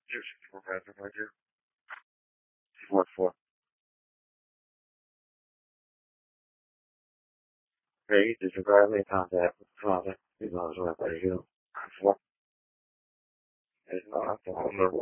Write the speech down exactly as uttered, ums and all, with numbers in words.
Two six four five two five two. Four four. Hey, disregard me contact with father. He knows what I do. Four. It's not a phone number.